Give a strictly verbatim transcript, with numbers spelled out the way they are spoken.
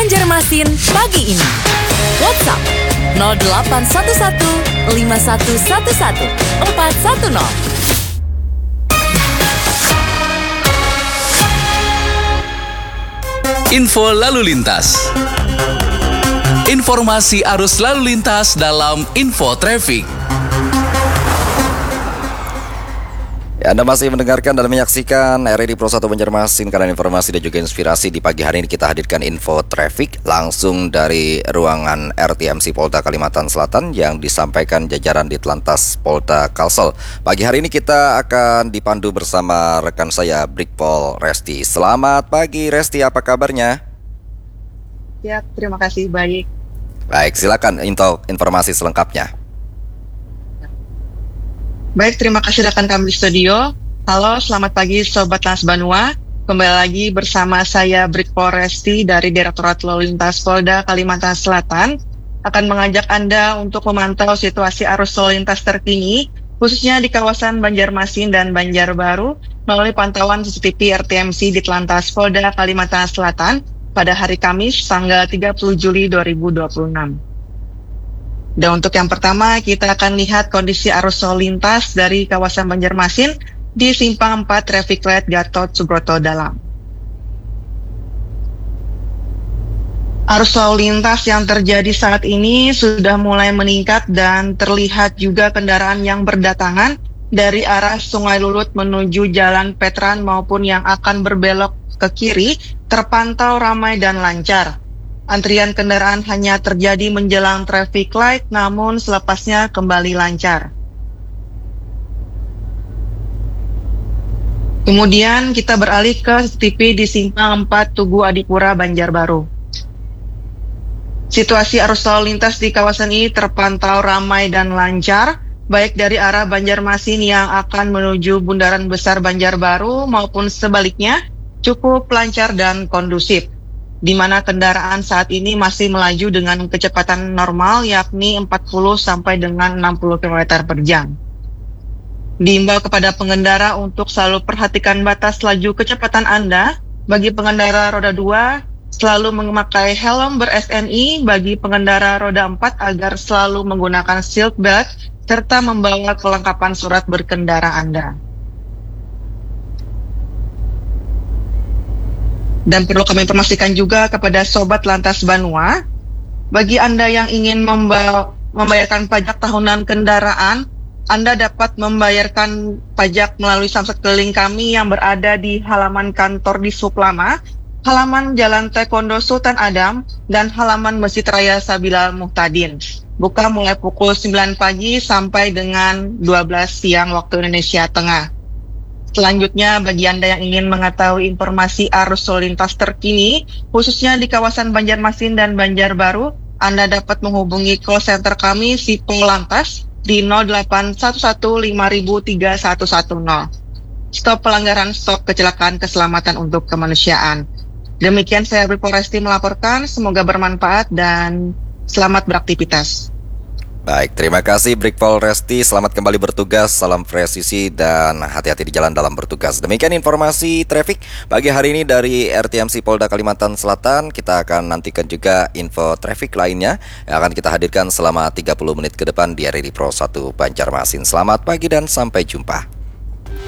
Banjarmasin pagi ini. WhatsApp nol delapan satu satu lima satu satu satu empat satu nol. Info lalu lintas. Informasi arus lalu lintas dalam Info Traffic. Ya, Anda masih mendengarkan dan menyaksikan R R I Pro satu Banjarmasin. Karena informasi dan juga inspirasi di pagi hari ini kita hadirkan Info Traffic langsung dari ruangan R T M C Polda Kalimantan Selatan yang disampaikan jajaran Ditlantas Polda Kalsel. Pagi hari ini kita akan dipandu bersama rekan saya Brigpol Resti. Selamat pagi Resti, apa kabarnya? Ya, terima kasih, baik. Baik, silakan untuk informasi selengkapnya. Baik, terima kasih rekan kami di studio. Halo, selamat pagi Sobat Trans Banua. Kembali lagi bersama saya Brigpol Resti dari Direktorat Lalu Lintas Polda Kalimantan Selatan akan mengajak Anda untuk memantau situasi arus lalu lintas terkini khususnya di kawasan Banjarmasin dan Banjarbaru melalui pantauan C C T V R T M C Ditlantas Polda Kalimantan Selatan pada hari Kamis tanggal tiga puluh Juli dua ribu dua puluh enam. Dan untuk yang pertama, kita akan lihat kondisi arus lalu lintas dari kawasan Banjarmasin di Simpang empat Traffic Light Gatot Subroto Dalam. Arus lalu lintas yang terjadi saat ini sudah mulai meningkat dan terlihat juga kendaraan yang berdatangan dari arah Sungai Lulut menuju Jalan Petran maupun yang akan berbelok ke kiri terpantau ramai dan lancar. Antrian kendaraan hanya terjadi menjelang traffic light, namun selepasnya kembali lancar. Kemudian kita beralih ke C C T V di Simpang empat Tugu Adipura, Banjarbaru. Situasi arus lalu lintas di kawasan ini terpantau ramai dan lancar, baik dari arah Banjarmasin yang akan menuju Bundaran Besar Banjarbaru maupun sebaliknya, cukup lancar dan kondusif, di mana kendaraan saat ini masih melaju dengan kecepatan normal yakni empat puluh sampai dengan enam puluh kilometer per jam. Diimbau kepada pengendara untuk selalu perhatikan batas laju kecepatan Anda. Bagi pengendara roda dua, selalu memakai helm ber-S N I. Bagi pengendara roda empat agar selalu menggunakan seat belt serta membawa kelengkapan surat berkendara Anda. Dan perlu kami informasikan juga kepada Sobat Lantas Banua, bagi Anda yang ingin memba- membayarkan pajak tahunan kendaraan, Anda dapat membayarkan pajak melalui samsat keliling kami yang berada di halaman kantor di Suplama, halaman Jalan Taekwondo Sultan Adam, dan halaman Masjid Raya Sabila Muhtadin. Buka mulai pukul sembilan pagi sampai dengan dua belas siang waktu Indonesia Tengah. Selanjutnya, bagi Anda yang ingin mengetahui informasi arus lalu lintas terkini, khususnya di kawasan Banjarmasin dan Banjarbaru, Anda dapat menghubungi call center kami Sipol Lantas di nol delapan satu satu lima tiga satu satu nol. Stop pelanggaran, stop kecelakaan, keselamatan untuk kemanusiaan. Demikian saya Brigpol Resti melaporkan, semoga bermanfaat dan selamat beraktivitas. Baik, terima kasih Brigpol Resti. Selamat kembali bertugas, salam presisi dan hati-hati di jalan dalam bertugas. Demikian informasi traffic pagi hari ini dari R T M C Polda Kalimantan Selatan. Kita akan nantikan juga info traffic lainnya yang akan kita hadirkan selama tiga puluh menit ke depan di R R I Pro satu Banjarmasin. Selamat pagi dan sampai jumpa.